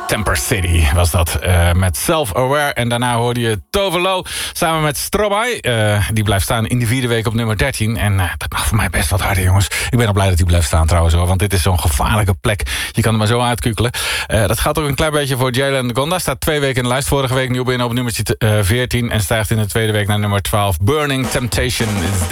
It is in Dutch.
Temper City was dat, met Self-Aware. En daarna hoorde je Tove Lo samen met Stromae. Die blijft staan in de 4e week op nummer 13. En dat mag voor mij best wat harder, jongens. Ik ben al blij dat hij blijft staan trouwens, hoor. Want dit is zo'n gevaarlijke plek. Je kan er maar zo uitkukelen. Dat gaat ook een klein beetje voor Jalen Gonda. Staat 2 weken in de lijst. Vorige week nieuw binnen op nummertje 14. En stijgt in de 2e week naar nummer 12. Burning Temptation.